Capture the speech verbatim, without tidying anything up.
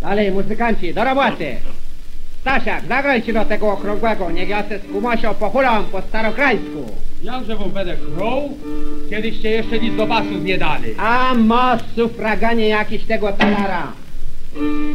Dalej, muzykanci, do roboty! Stasiak, zagrajcie do tego okrągłego, niech ja se z Kumosią pochulam po starokrajsku. Jakże wam będę chrął? Kiedyście jeszcze nic do basów nie dali. A mosu fraganie jakiś tego talara.